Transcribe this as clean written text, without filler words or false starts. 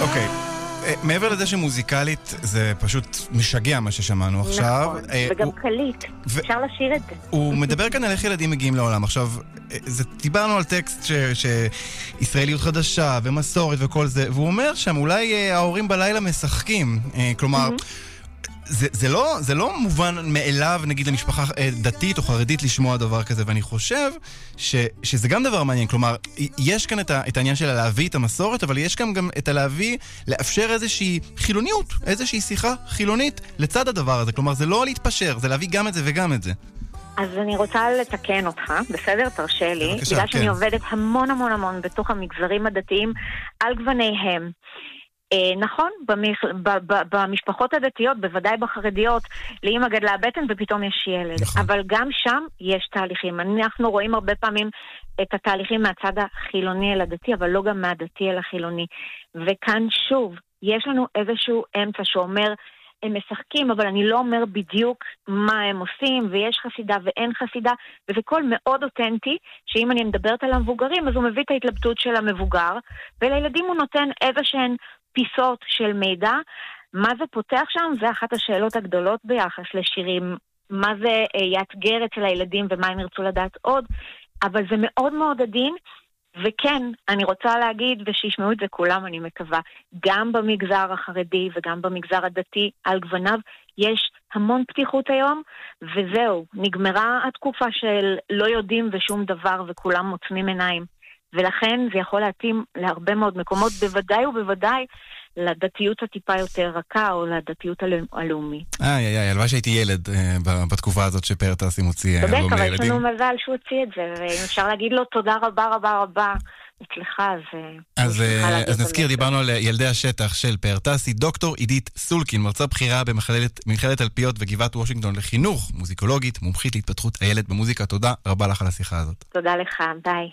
אוקיי. מעבר לזה שמוזיקלית זה פשוט משגע מה ששמענו עכשיו. נכון, וגם קליט. אפשר לשיר את זה. הוא מדבר כאן על איך ילדים מגיעים לעולם. עכשיו, דיברנו על טקסט שישראליות חדשה ומסורת וכל זה, והוא אומר שם אולי ההורים בלילה משחקים. כלומר, זה לא מובן מאליו, נגיד, למשפחה דתית או חרדית לשמוע דבר כזה, ואני חושב שזה גם דבר מעניין. כלומר, יש כאן את העניין של להביא את המסורת, אבל יש כאן גם את הלהביא, לאפשר איזושהי חילוניות, איזושהי שיחה חילונית לצד הדבר הזה. כלומר, זה לא להתפשר, זה להביא גם את זה וגם את זה. אז אני רוצה לתקן אותך, בסדר? תרשה לי. בבקשה, בגלל שאני עובדת המון המון המון בתוך המגזרים הדתיים על גווניהם. נכון, במשפחות הדתיות, בוודאי בחרדיות, לאמא גדלה הבטן ופתאום יש ילד. נכון. אבל גם שם יש תהליכים. אנחנו רואים הרבה פעמים את התהליכים מהצד החילוני אל הדתי, אבל לא גם מהדתי אל החילוני. וכאן שוב, יש לנו איזשהו אמצע שאומר, הם משחקים, אבל אני לא אומר בדיוק מה הם עושים, ויש חסידה ואין חסידה, וזה קול מאוד אותנטי, שאם אני מדברת על המבוגרים, אז הוא מביא את ההתלבטות של המבוגר, ולילדים הוא נותן איזשהן פיסות של מידע. מה זה פותח שם? זה אחת השאלות הגדולות ביחס לשירים. מה זה יאתגר אצל הילדים ומה הם ירצו לדעת עוד? אבל זה מאוד מאוד עדין, וכן, אני רוצה להגיד, ושישמעו את זה כולם, אני מקווה, גם במגזר החרדי וגם במגזר הדתי, על גווניו, יש המון פתיחות היום, וזהו, נגמרה התקופה של לא יודעים ושום דבר, וכולם מוצמים עיניים. ולכן זה יכול להתאים להרבה מאוד מקומות, בוודאי ובוודאי לדתיות הטיפה יותר רכה, או לדתיות הלאומית. הלוואי שהייתי ילד בתקופה הזאת שפרטסי מוציא אלבום לילדים. אבל יש לנו מזל שהוא הוציא את זה, ואם אפשר להגיד לו תודה רבה רבה רבה אצלך, אז נזכיר, דיברנו על ילדי השטח של פרטסי, דוקטור עידית סולקין, מרצה בכירה במכללת תלפיות וגבעת וושינגטון לחינוך, מוזיקולוגית, מומחית להתפתחות הילד במוזיקה. תודה רבה לך על השיחה הזאת. תודה לך, ביי.